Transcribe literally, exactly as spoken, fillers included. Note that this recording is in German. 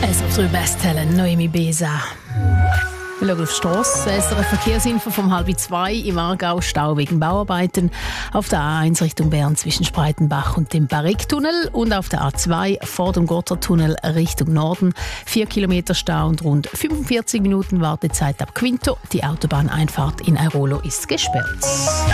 Es auf drei Bestellen, Noemi Besa. Wir schauen auf die Strasse. Es ist eine Verkehrsinfo vom halb zwei im Aargau, Stau wegen Bauarbeiten. Auf der A eins Richtung Bern zwischen Spreitenbach und dem Barrique-Tunnel und auf der A zwei vor dem Gotthardtunnel Richtung Norden. Vier Kilometer Stau und rund fünfundvierzig Minuten Wartezeit ab Quinto. Die Autobahneinfahrt in Airolo ist gesperrt.